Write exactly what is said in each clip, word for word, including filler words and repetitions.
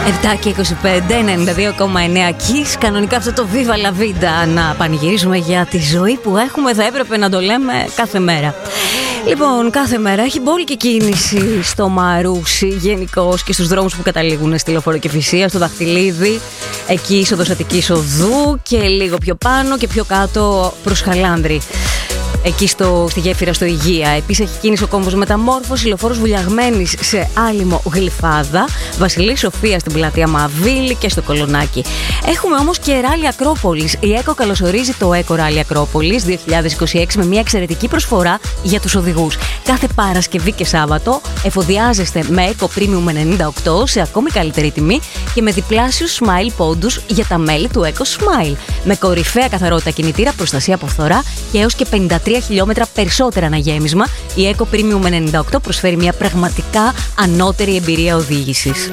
επτά και είκοσι πέντε, ενενήντα δύο κόμμα εννέα Kiss. Κανονικά αυτό το Viva la Vida να πανηγυρίζουμε για τη ζωή που έχουμε, θα έπρεπε να το λέμε κάθε μέρα. Λοιπόν, κάθε μέρα έχει μπόλικη κίνηση στο Μαρούσι γενικώς και στους δρόμους που καταλήγουν στη Λεωφόρο Κηφισίας, στο Δαχτυλίδι, εκεί είσοδος Αττικής Οδού και λίγο πιο πάνω και πιο κάτω προς Χαλάνδρη. Εκεί στο, στη γέφυρα στο Υγεία. Επίσης έχει κίνηση ο κόμβος Μεταμόρφωση, Λεωφόρος Βουλιαγμένης σε Άλυμο Γλυφάδα, Βασιλής Σοφία στην πλατεία Μαβίλη και στο Κολονάκι. Έχουμε όμως και ράλι Ακρόπολης. Η ΕΚΟ καλωσορίζει το ΕΚΟ Ράλι Ακρόπολης δύο χιλιάδες είκοσι έξι με μια εξαιρετική προσφορά για τους οδηγούς. Κάθε Παρασκευή και Σάββατο εφοδιάζεστε με ΕΚΟ Premium ενενήντα οκτώ σε ακόμη καλύτερη τιμή και με διπλάσιους Smile πόντους για τα μέλη του ΕΚΟ Smile. Με κορυφαία καθαρότητα κινητήρα, προστασία από φθορά και έως και πενήντα τρία χιλιόμετρα περισσότερα αναγέμισμα, η ΕΚΟ Premium ενενήντα οκτώ προσφέρει μια πραγματικά ανώτερη εμπειρία οδήγησης.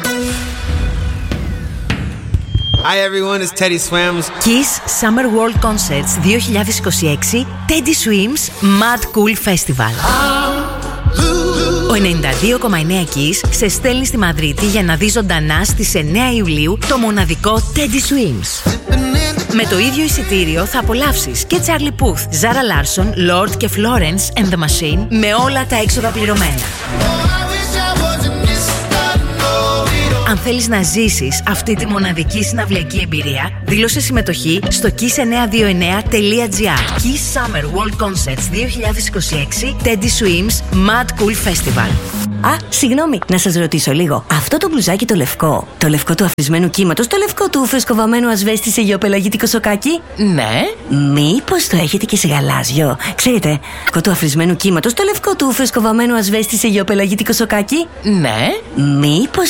Hi everyone, it's Teddy Swims. Kiss Summer World Concerts δύο χιλιάδες είκοσι έξι Teddy Swims Mad Cool Festival. Ο ενενήντα δύο κόμμα εννέα Kiss σε στέλνει στη Μαδρίτη για να δει ζωντανά στις εννέα Ιουλίου το μοναδικό Teddy Swims. Με το ίδιο εισιτήριο θα απολαύσεις και Charlie Puth, Zara Larsson, Lord και Florence and the Machine με όλα τα έξοδα πληρωμένα. Αν θέλεις να ζήσεις αυτή τη μοναδική συναυλιακή εμπειρία, δήλωσε συμμετοχή στο kiss εννιακόσια είκοσι εννέα τελεία gr. Kiss Summer World Concerts δύο χιλιάδες είκοσι έξι Teddy Swims Mad Cool Festival. Α, συγγνώμη, να σας ρωτήσω λίγο. Αυτό το μπλουζάκι το λευκό, το λευκό του αφρισμένου κύματος, το λευκό του φρεσκοβαμμένου ασβέστη σε γεωπελαγίτικο σοκάκι. Ναι. Μήπως το έχετε και σε γαλάζιο? Ξέρετε, το λευκό του αφρισμένου κύματος, το λευκό του φρεσκοβαμμένου ασβέστη σε γεωπελαγίτικο σοκάκι. Ναι. Μήπως